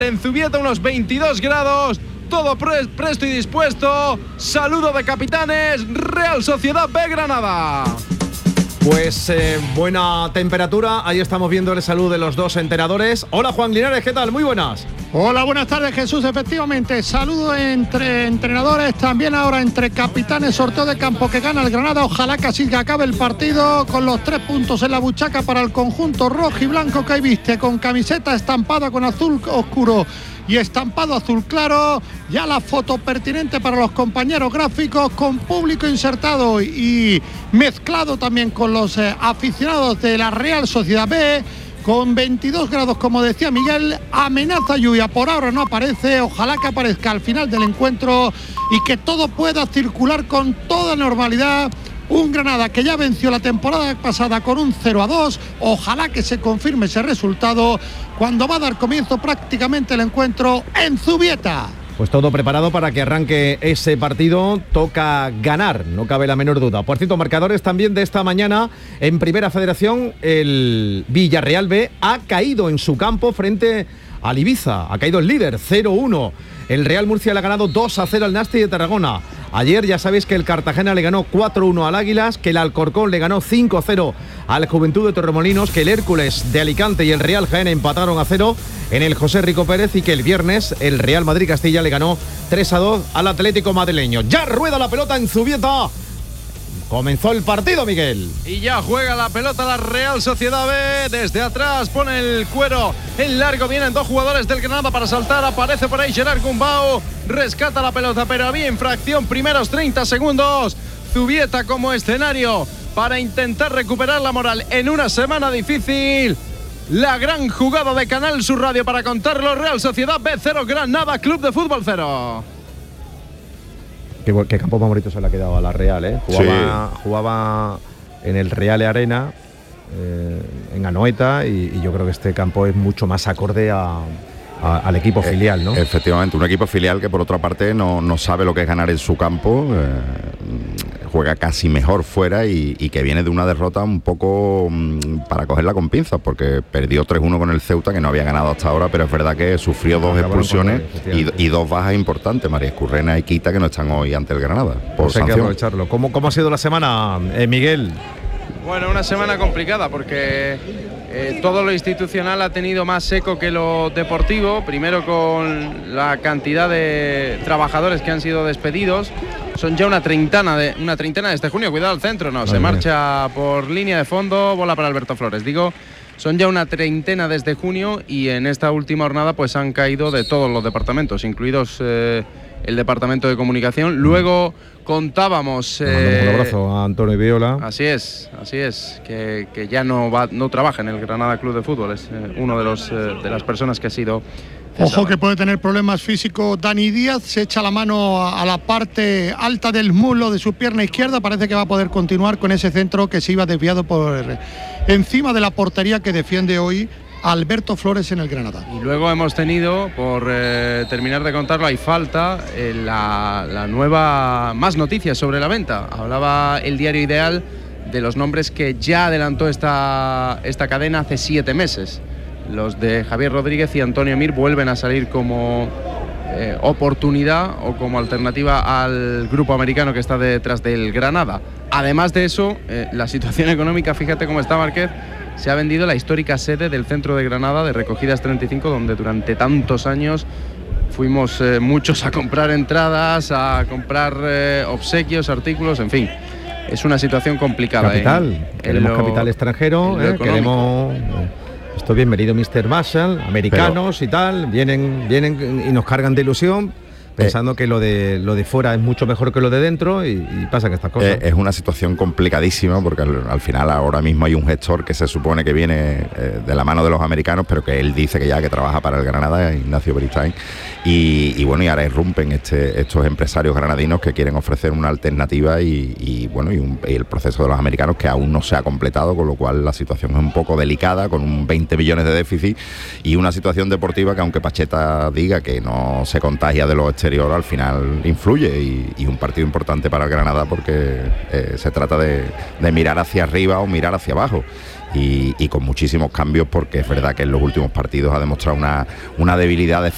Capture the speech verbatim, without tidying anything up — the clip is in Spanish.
En Zubieta unos veintidós grados, todo pre- presto y dispuesto. Saludo de capitanes, Real Sociedad B Granada. Pues eh, buena temperatura, ahí estamos viendo el saludo de los dos entrenadores. Hola Juan Linares, ¿qué tal? Muy buenas. Hola, buenas tardes Jesús, efectivamente, saludo entre entrenadores, también ahora entre capitanes, sorteo de campo que gana el Granada, ojalá que así que acabe el partido con los tres puntos en la buchaca para el conjunto rojo y blanco que ahí viste, con camiseta estampada con azul oscuro y estampado azul claro, ya la foto pertinente para los compañeros gráficos con público insertado y mezclado también con los eh, aficionados de la Real Sociedad B. Con veintidós grados, como decía Miguel, amenaza lluvia, por ahora no aparece, ojalá que aparezca al final del encuentro y que todo pueda circular con toda normalidad. Un Granada que ya venció la temporada pasada con un cero a dos, ojalá que se confirme ese resultado cuando va a dar comienzo prácticamente el encuentro en Zubieta. Pues todo preparado para que arranque ese partido, toca ganar, no cabe la menor duda. Por cierto, marcadores también de esta mañana en Primera Federación, el Villarreal B ha caído en su campo frente al Ibiza, ha caído el líder, cero uno. El Real Murcia le ha ganado dos a cero al Nasti de Tarragona. Ayer ya sabéis que el Cartagena le ganó cuatro uno al Águilas, que el Alcorcón le ganó cinco a cero al Juventud de Torremolinos, que el Hércules de Alicante y el Real Jaén empataron a cero en el José Rico Pérez y que el viernes el Real Madrid Castilla le ganó tres a dos al Atlético madrileño. Ya rueda la pelota en Zubieta. Comenzó el partido, Miguel. Y ya juega la pelota la Real Sociedad B. Desde atrás pone el cuero en largo. Vienen dos jugadores del Granada para saltar. Aparece por ahí Gerard Gumbau. Rescata la pelota, pero había infracción. Primeros treinta segundos. Zubieta como escenario para intentar recuperar la moral en una semana difícil. La gran jugada de Canal Sur Radio para contarlo. Real Sociedad B cero, Granada Club de Fútbol cero. Qué, qué campo más bonito se le ha quedado a la Real, ¿eh? Jugaba, sí. jugaba en el Real Arena, eh, en Anoeta, y, y yo creo que este campo es mucho más acorde a, a, al equipo filial, ¿no? Efectivamente, un equipo filial que por otra parte no, no sabe lo que es ganar en su campo, eh, juega casi mejor fuera y, y que viene de una derrota un poco mmm, para cogerla con pinzas, porque perdió tres uno con el Ceuta, que no había ganado hasta ahora, pero es verdad que sufrió dos expulsiones y, y dos bajas importantes, María Escurrena y Quita, que no están hoy ante el Granada por pues hay que aprovecharlo. ¿Cómo, ¿Cómo ha sido la semana, eh, Miguel? Bueno, una semana complicada porque eh, todo lo institucional ha tenido más eco que lo deportivo. Primero con la cantidad de trabajadores que han sido despedidos. Son ya una treintena de una treintena de este junio. Cuidado al centro, no, se marcha por línea de fondo, bola para Alberto Flores. Digo, son ya una treintena desde junio y en esta última jornada pues han caído de todos los departamentos, incluidos eh, el departamento de comunicación. Luego contábamos eh, un abrazo a Antonio Viola. Así es, así es, que, que ya no va, no trabaja en el Granada Club de Fútbol, es eh, uno de los eh, de las personas que ha sido cesado. Ojo que puede tener problemas físicos Dani Díaz, se echa la mano a, a la parte alta del muslo de su pierna izquierda, parece que va a poder continuar con ese centro que se iba desviado por encima de la portería que defiende hoy Alberto Flores en el Granada. Y luego hemos tenido, por eh, terminar de contarlo, hay falta, eh, la, la nueva, más noticias sobre la venta. Hablaba el Diario Ideal de los nombres que ya adelantó esta, esta cadena hace siete meses. Los de Javier Rodríguez y Antonio Mir vuelven a salir como eh, oportunidad o como alternativa al grupo americano que está detrás del Granada. Además de eso, eh, la situación económica, fíjate cómo está Márquez. Se ha vendido la histórica sede del centro de Granada de Recogidas treinta y cinco, donde durante tantos años fuimos eh, muchos a comprar entradas, a comprar eh, obsequios, artículos, en fin. Es una situación complicada. Capital, ¿eh? queremos lo, capital extranjero, eh, queremos... Esto bienvenido mister Marshall, americanos pero, y tal, vienen, vienen y nos cargan de ilusión, pensando eh, que lo de lo de fuera es mucho mejor que lo de dentro y, y pasa que estas cosas. Eh, es una situación complicadísima porque al, al final ahora mismo hay un gestor que se supone que viene eh, de la mano de los americanos, pero que él dice que ya que trabaja para el Granada, Ignacio Beristain, y, y bueno, y ahora irrumpen este, estos empresarios granadinos que quieren ofrecer una alternativa y, y bueno, y, un, y el proceso de los americanos que aún no se ha completado, con lo cual la situación es un poco delicada, con un veinte millones de déficit y una situación deportiva que aunque Pacheta diga que no se contagia de los exterior, al final influye y, y un partido importante para el Granada porque eh, se trata de, de mirar hacia arriba o mirar hacia abajo y, y con muchísimos cambios porque es verdad que en los últimos partidos ha demostrado una, una debilidad